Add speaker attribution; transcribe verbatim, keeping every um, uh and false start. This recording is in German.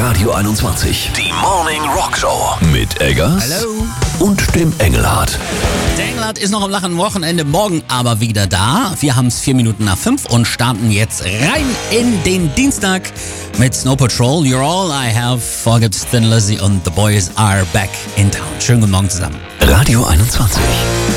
Speaker 1: Radio einundzwanzig. Die Morning Rock Show. Mit Eggers.
Speaker 2: Hallo.
Speaker 1: Und dem Engelhardt.
Speaker 2: Der Engelhardt ist noch am lachen Wochenende, morgen aber wieder da. Wir haben es vier Minuten nach fünf und starten jetzt rein in den Dienstag mit Snow Patrol. You're all I have. Vorgibt's Thin Lizzy und The Boys Are Back in Town. Schönen guten Morgen zusammen.
Speaker 1: Radio einundzwanzig.